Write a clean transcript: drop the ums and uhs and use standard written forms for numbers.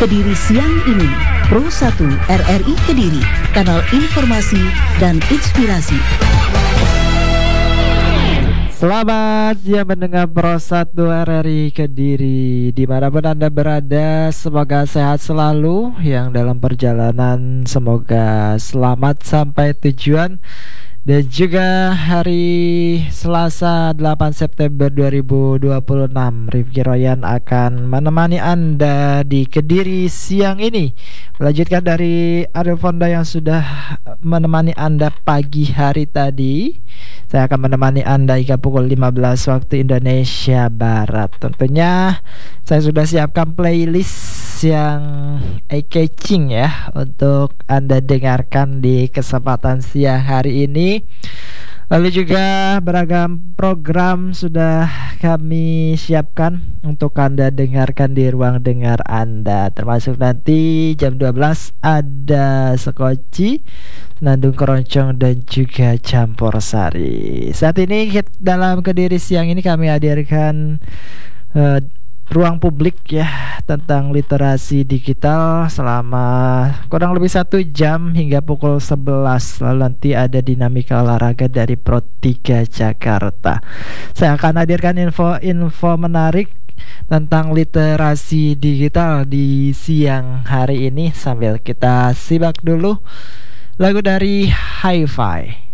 Kediri siang ini, Pro 1 RRI Kediri, kanal informasi dan inspirasi. Selamat siang mendengar Pro 1 RRI Kediri. Dimanapun Anda berada, semoga sehat selalu. Yang dalam perjalanan semoga selamat sampai tujuan. Dan juga hari Selasa 8 September 2026, Rifki Royan akan menemani Anda di Kediri siang ini. Melanjutkan dari Ariel Fonda yang sudah menemani Anda pagi hari tadi, saya akan menemani Anda hingga pukul 15 waktu Indonesia Barat. Tentunya saya sudah siapkan playlist yang eye-catching ya untuk Anda dengarkan di kesempatan siang hari ini. Lalu juga beragam program sudah kami siapkan untuk Anda dengarkan di ruang dengar Anda. Termasuk nanti jam 12 ada Sekoci, Nandung Keroncong dan juga Campur Sari. Saat ini dalam Kediri siang ini kami hadirkan ruang publik ya tentang literasi digital selama kurang lebih 1 jam hingga pukul 11. Lalu nanti ada dinamika olahraga dari Pro 3 Jakarta. Saya akan hadirkan info menarik tentang literasi digital di siang hari ini. Sambil kita simak dulu lagu dari Hi-Fi.